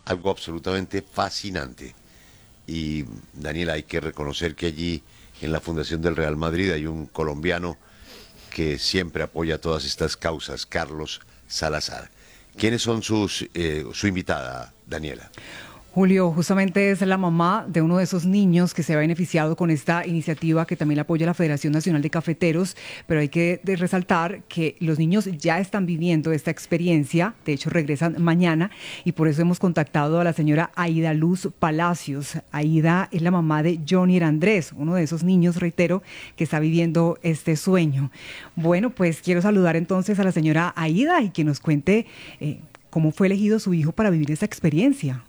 algo absolutamente fascinante. Y Daniela, hay que reconocer que allí en la Fundación del Real Madrid hay un colombiano que siempre apoya todas estas causas, Carlos Salazar. ¿Quiénes son su invitada, Daniela? Julio, justamente es la mamá de uno de esos niños que se ha beneficiado con esta iniciativa que también la apoya la Federación Nacional de Cafeteros, pero hay que resaltar que los niños ya están viviendo esta experiencia, de hecho regresan mañana y por eso hemos contactado a la señora Aida Luz Palacios. Aida es la mamá de Johnny Andrés, uno de esos niños, reitero, que está viviendo este sueño. Bueno, pues quiero saludar entonces a la señora Aida y que nos cuente cómo fue elegido su hijo para vivir esta experiencia.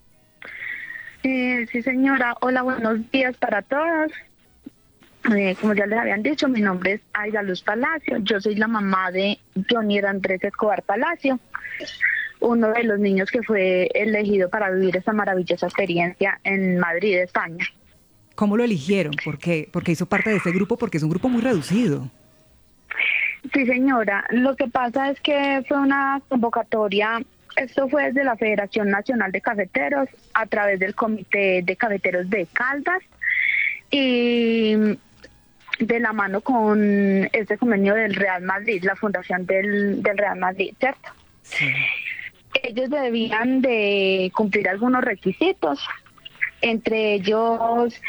Sí, señora. Hola, buenos días para todos. Como ya les habían dicho, mi nombre es Aida Luz Palacio. Yo soy la mamá de Johnny Andrés Escobar Palacio, uno de los niños que fue elegido para vivir esta maravillosa experiencia en Madrid, España. ¿Cómo lo eligieron? ¿Por qué? Porque hizo parte de ese grupo, porque es un grupo muy reducido. Sí, señora. Lo que pasa es que fue una convocatoria. Esto fue desde la Federación Nacional de Cafeteros, a través del Comité de Cafeteros de Caldas y de la mano con este convenio del Real Madrid, la fundación del Real Madrid, ¿cierto? Sí. Ellos debían de cumplir algunos requisitos, entre ellos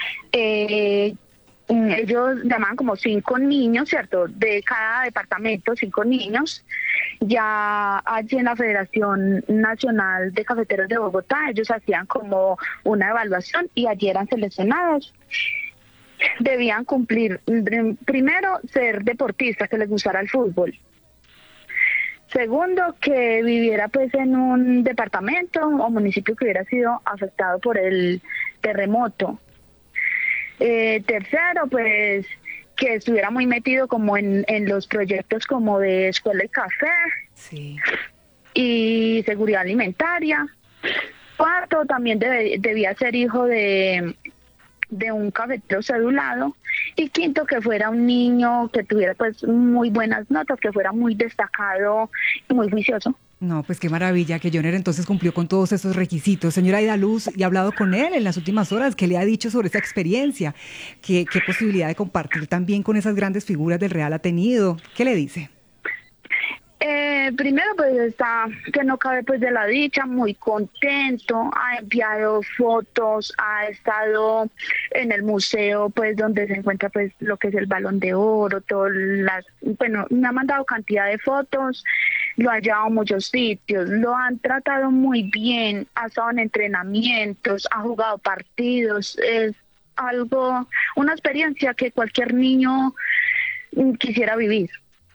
ellos llamaban como 5 niños, ¿cierto? De cada departamento, 5 niños. Ya allí en la Federación Nacional de Cafeteros de Bogotá, ellos hacían como una evaluación y allí eran seleccionados. Debían cumplir, primero, ser deportistas, que les gustara el fútbol. Segundo, que viviera pues en un departamento o municipio que hubiera sido afectado por el terremoto. Tercero, pues que estuviera muy metido como en los proyectos como de escuela y café, Sí. y seguridad alimentaria. Cuarto, también debía ser hijo de un cafetero cedulado. Y quinto, que fuera un niño que tuviera pues muy buenas notas, que fuera muy destacado y muy juicioso. No, pues qué maravilla que Joner entonces cumplió con todos esos requisitos. Señora Aida Luz, ¿y ha hablado con él en las últimas horas? ¿Qué le ha dicho sobre esa experiencia? ¿Qué posibilidad de compartir también con esas grandes figuras del Real ha tenido? ¿Qué le dice? Primero pues está que no cabe pues de la dicha, muy contento, ha enviado fotos, ha estado en el museo pues donde se encuentra pues lo que es el Balón de Oro, bueno, me ha mandado cantidad de fotos, lo ha llevado a muchos sitios, lo han tratado muy bien, ha estado en entrenamientos, ha jugado partidos, es una experiencia que cualquier niño quisiera vivir.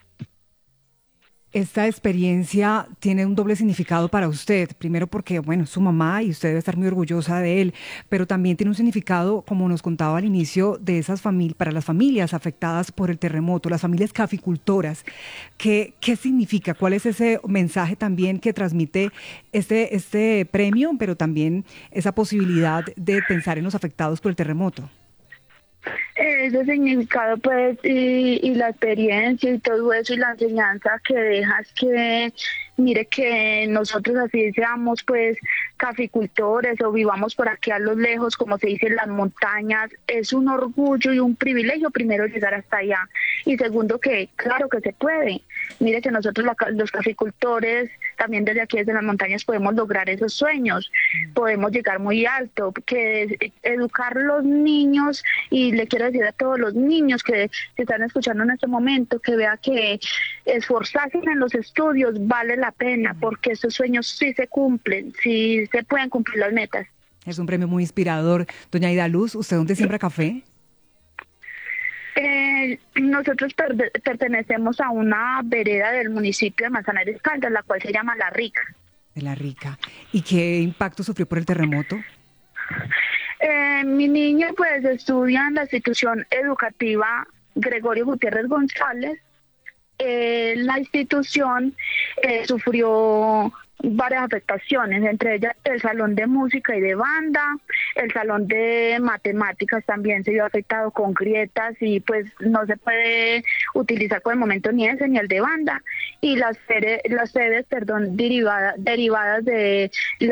Esta experiencia tiene un doble significado para usted. Primero porque, bueno, es su mamá y usted debe estar muy orgullosa de él, pero también tiene un significado, como nos contaba al inicio, de esas familias, para las familias afectadas por el terremoto, las familias caficultoras. ¿Qué significa? ¿Cuál es ese mensaje también que transmite este premio, pero también esa posibilidad de pensar en los afectados por el terremoto? Ese significado pues y la experiencia y todo eso y la enseñanza que dejas, que mire que nosotros así seamos pues caficultores o vivamos por aquí a lo lejos, como se dice en las montañas, es un orgullo y un privilegio primero llegar hasta allá y segundo que claro que se puede. Mire que nosotros los caficultores también desde aquí desde las montañas podemos lograr esos sueños, podemos llegar muy alto, que educar a los niños, y le quiero decir a todos los niños que están escuchando en este momento, que vea que esforzarse en los estudios vale la pena, porque esos sueños sí se cumplen, sí se pueden cumplir las metas. Es un premio muy inspirador. Doña Aida Luz, ¿usted dónde siembra café? Nosotros pertenecemos a una vereda del municipio de Manzanares Caldas, la cual se llama La Rica. De La Rica. ¿Y qué impacto sufrió por el terremoto? Mi niño pues estudia en la institución educativa Gregorio Gutiérrez González. La institución sufrió varias afectaciones, entre ellas el salón de música y de banda, el salón de matemáticas también se vio afectado con grietas y pues no se puede utilizar por el momento ni ese ni el de banda, y las sedes derivadas de